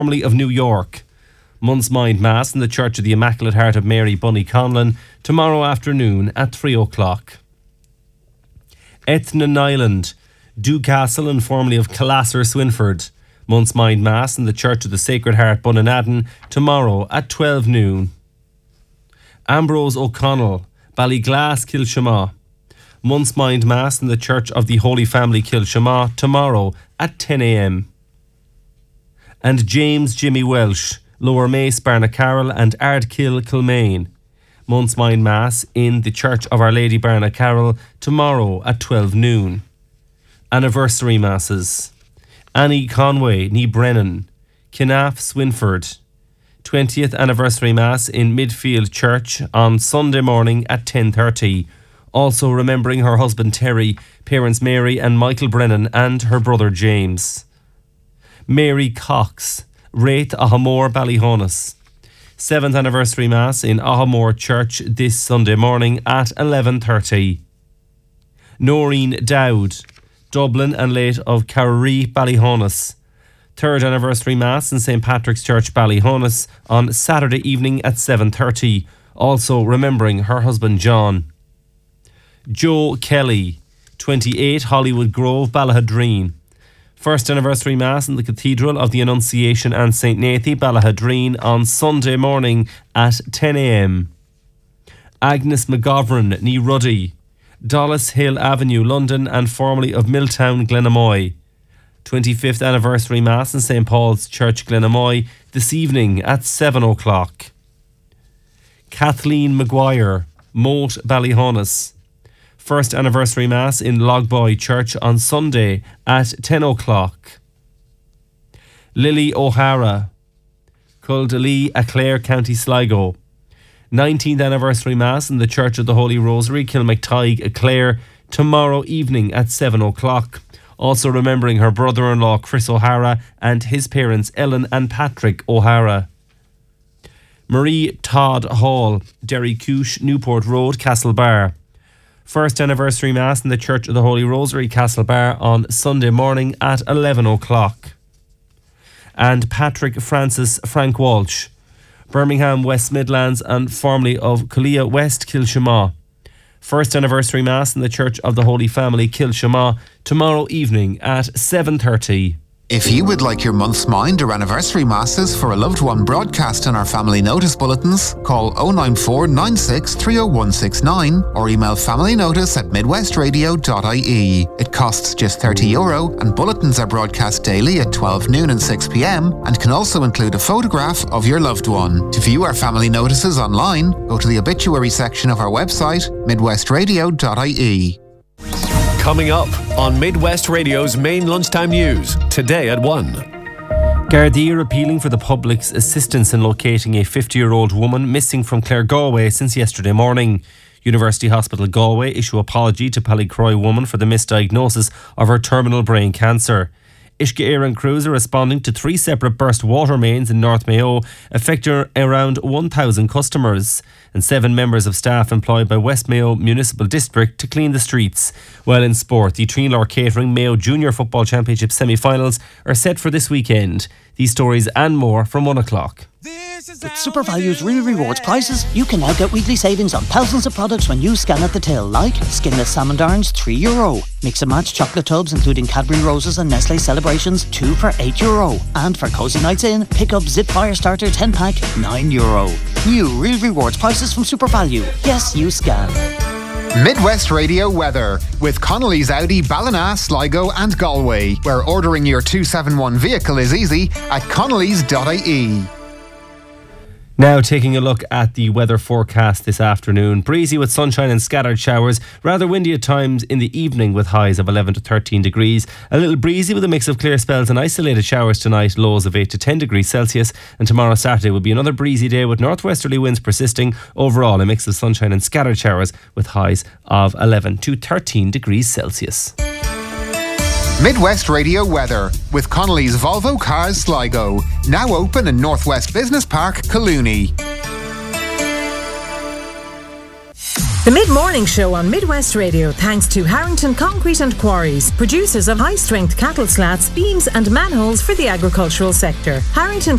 formerly of New York. Month's Mind Mass in the Church of the Immaculate Heart of Mary, Bunnyconlon, tomorrow afternoon at 3 o'clock. Ethnan Island, Dewcastle and formerly of Calasser, Swinford. Month's Mind Mass in the Church of the Sacred Heart, Bunnanadden, tomorrow at 12 noon. Ambrose O'Connell, Ballyglass, Kilshama. Month's Mind Mass in the Church of the Holy Family, Kilshama, tomorrow at 10 a.m. And James Jimmy Welsh, Lower Mace, Barnacarroll and Ardkill, Kilmaine. Month's Mind Mass in the Church of Our Lady, Barnacarroll, tomorrow at 12 noon. Anniversary Masses. Annie Conway, Ní Brennan, Kinnaff, Swinford. 20th Anniversary Mass in Midfield Church on Sunday morning at 10:30. Also remembering her husband Terry, parents Mary and Michael Brennan and her brother James. Mary Cox, Wraith Ahamore, Ballyhonus. 7th Anniversary Mass in Ahamore Church this Sunday morning at 11:30. Noreen Dowd, Dublin and late of Carraree, Ballyhonus. 3rd Anniversary Mass in St. Patrick's Church, Ballyhonus on Saturday evening at 7:30. Also remembering her husband John. Joe Kelly, 28 Hollywood Grove, Ballahadreen. 1st Anniversary Mass in the Cathedral of the Annunciation and St. Nathy, Ballahadreen on Sunday morning at 10 a.m. Agnes McGovern, Ní Ruddy, Dollis Hill Avenue, London and formerly of Milltown, Glenamoy. 25th Anniversary Mass in St. Paul's Church, Glenamoy this evening at 7 o'clock. Kathleen Maguire, Moat, Ballyhonus. 1st Anniversary Mass in Logboy Church on Sunday at 10 o'clock. Lily O'Hara, Culdalee, Clare, County Sligo. 19th Anniversary Mass in the Church of the Holy Rosary, Kilmactygue, Clare, tomorrow evening at 7 o'clock. Also remembering her brother-in-law Chris O'Hara and his parents Ellen and Patrick O'Hara. Marie Todd Hall, Derry Coosh, Newport Road, Castlebar. 1st Anniversary Mass in the Church of the Holy Rosary, Castlebar on Sunday morning at 11 o'clock. And Patrick Francis Frank Walsh, Birmingham, West Midlands and formerly of Colea West, Kilshama. 1st Anniversary Mass in the Church of the Holy Family, Kilshama, tomorrow evening at 7:30. If you would like your month's mind or anniversary masses for a loved one broadcast in our family notice bulletins, call 094 96 30169 or email familynotice@midwestradio.ie. It costs just €30 and bulletins are broadcast daily at 12 noon and 6 p.m. and can also include a photograph of your loved one. To view our family notices online, go to the obituary section of our website, midwestradio.ie. Coming up on Midwest Radio's main lunchtime news, today at 1. Gardaí are appealing for the public's assistance in locating a 50-year-old woman missing from Claregalway since yesterday morning. University Hospital Galway issue apology to Pallycroy woman for the misdiagnosis of her terminal brain cancer. Uisce Éireann crews are responding to 3 separate burst water mains in North Mayo, affecting around 1,000 customers, and 7 members of staff employed by West Mayo Municipal District to clean the streets. While in sport, the Treenlaw Catering Mayo Junior Football Championship semi-finals are set for this weekend. These stories and more from 1 o'clock. With SuperValue's Real Rewards prices, you can now get weekly savings on thousands of products when you scan at the till, like skinless salmon darns, €3. Mix and match chocolate tubs, including Cadbury Roses and Nestle Celebrations, 2 for €8. And for cozy nights in, pick up Zip Fire Starter 10-pack, €9. New Real Rewards prices from SuperValue. Yes, you scan. Midwest Radio weather with Connolly's Audi, Ballina, Sligo and Galway, where ordering your 271 vehicle is easy at connolly's.ie. Now taking a look at the weather forecast this afternoon. Breezy with sunshine and scattered showers. Rather windy at times in the evening with highs of 11 to 13 degrees. A little breezy with a mix of clear spells and isolated showers tonight. Lows of 8 to 10 degrees Celsius. And tomorrow Saturday will be another breezy day with northwesterly winds persisting. Overall a mix of sunshine and scattered showers with highs of 11 to 13 degrees Celsius. Midwest Radio weather with Connolly's Volvo Cars Sligo. Now open in Northwest Business Park, Collooney. The The Mid-Morning Show on Midwest Radio, thanks to Harrington Concrete and Quarries, producers of high-strength cattle slats, beams and manholes for the agricultural sector. Harrington